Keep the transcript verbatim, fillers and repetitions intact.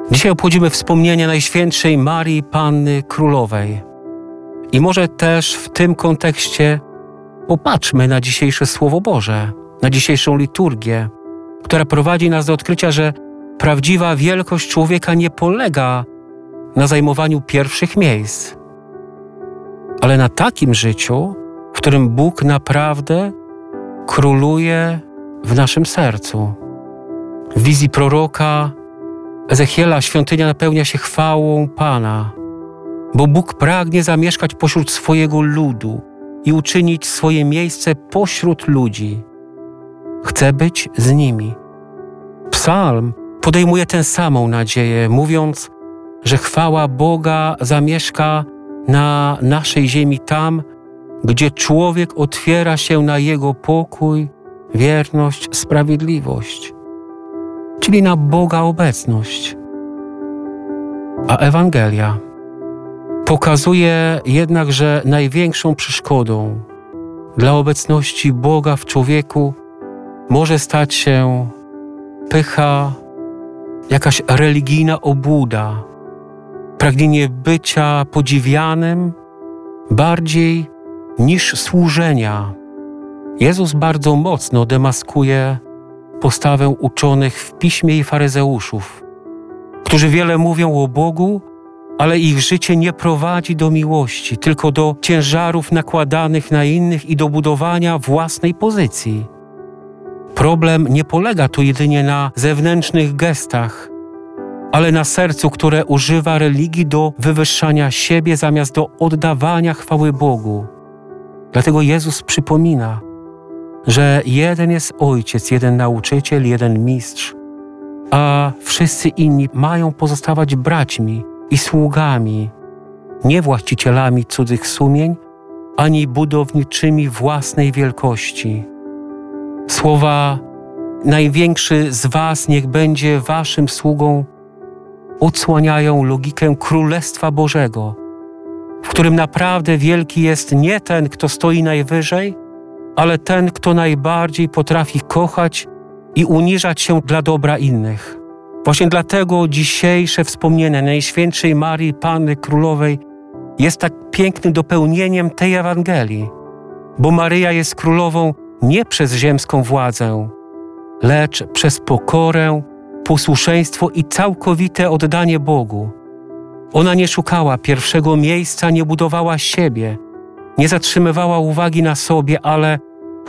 Dzisiaj obchodzimy wspomnienie Najświętszej Marii Panny Królowej. I może też w tym kontekście popatrzmy na dzisiejsze Słowo Boże, na dzisiejszą liturgię, która prowadzi nas do odkrycia, że prawdziwa wielkość człowieka nie polega na zajmowaniu pierwszych miejsc, ale na takim życiu, w którym Bóg naprawdę króluje w naszym sercu. W wizji proroka Ezechiela świątynia napełnia się chwałą Pana, bo Bóg pragnie zamieszkać pośród swojego ludu i uczynić swoje miejsce pośród ludzi. Chce być z nimi. Psalm podejmuje tę samą nadzieję, mówiąc, że chwała Boga zamieszka na naszej ziemi tam, gdzie człowiek otwiera się na Jego pokój, wierność, sprawiedliwość, czyli na Boga obecność. A Ewangelia pokazuje jednak, że największą przeszkodą dla obecności Boga w człowieku może stać się pycha, jakaś religijna obłuda, pragnienie bycia podziwianym bardziej niż służenia. Jezus bardzo mocno demaskuje postawę uczonych w piśmie i faryzeuszów, którzy wiele mówią o Bogu, ale ich życie nie prowadzi do miłości, tylko do ciężarów nakładanych na innych i do budowania własnej pozycji. Problem nie polega tu jedynie na zewnętrznych gestach, ale na sercu, które używa religii do wywyższania siebie zamiast do oddawania chwały Bogu. Dlatego Jezus przypomina, że jeden jest Ojciec, jeden nauczyciel, jeden mistrz, a wszyscy inni mają pozostawać braćmi i sługami, nie właścicielami cudzych sumień, ani budowniczymi własnej wielkości. Słowa „największy z was niech będzie waszym sługą” odsłaniają logikę Królestwa Bożego, w którym naprawdę wielki jest nie ten, kto stoi najwyżej, ale ten, kto najbardziej potrafi kochać i uniżać się dla dobra innych. Właśnie dlatego dzisiejsze wspomnienie Najświętszej Marii Panny Królowej jest tak pięknym dopełnieniem tej Ewangelii, bo Maryja jest królową nie przez ziemską władzę, lecz przez pokorę, posłuszeństwo i całkowite oddanie Bogu. Ona nie szukała pierwszego miejsca, nie budowała siebie, nie zatrzymywała uwagi na sobie, ale